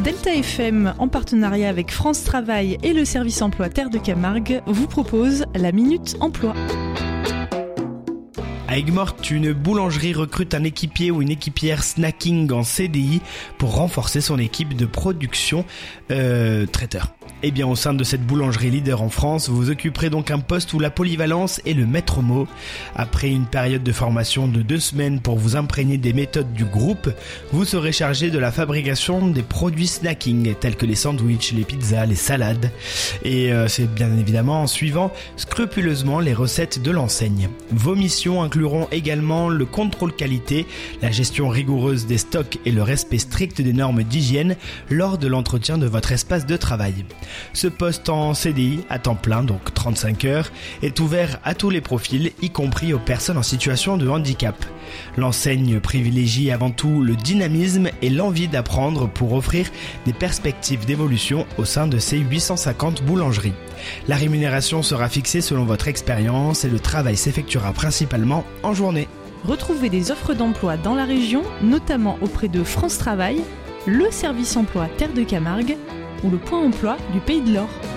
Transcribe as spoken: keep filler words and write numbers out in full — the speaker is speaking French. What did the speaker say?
Delta F M, en partenariat avec France Travail et le service emploi Terre de Camargue, vous propose la Minute Emploi. À Aigues-Mortes, une boulangerie recrute un équipier ou une équipière snacking en C D I pour renforcer son équipe de production euh, traiteur. Eh bien, au sein de cette boulangerie leader en France, vous occuperez donc un poste où la polyvalence est le maître mot. Après une période de formation de deux semaines pour vous imprégner des méthodes du groupe, vous serez chargé de la fabrication des produits snacking, tels que les sandwichs, les pizzas, les salades. Et euh, c'est bien évidemment en suivant scrupuleusement les recettes de l'enseigne. Vos missions incluront également le contrôle qualité, la gestion rigoureuse des stocks et le respect strict des normes d'hygiène lors de l'entretien de votre espace de travail. Ce poste en C D I à temps plein, donc trente-cinq heures, est ouvert à tous les profils, y compris aux personnes en situation de handicap. L'enseigne privilégie avant tout le dynamisme et l'envie d'apprendre pour offrir des perspectives d'évolution au sein de ces huit cent cinquante boulangeries. La rémunération sera fixée selon votre expérience et le travail s'effectuera principalement en journée. Retrouvez des offres d'emploi dans la région, notamment auprès de France Travail, le service emploi Terre de Camargue ou le point emploi du Pays de l'Or.